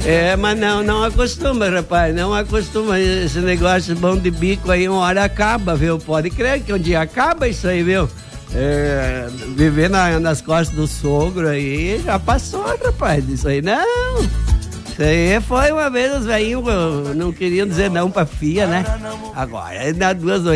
Mas não acostuma, rapaz, não acostuma. Esse negócio bom de bico aí, uma hora acaba, viu? Pode crer que um dia acaba isso aí, viu? Viver nas costas do sogro aí, já passou, rapaz, isso aí não. Isso aí foi uma vez os velhinhos não queriam dizer não pra filha, né? Agora, na duas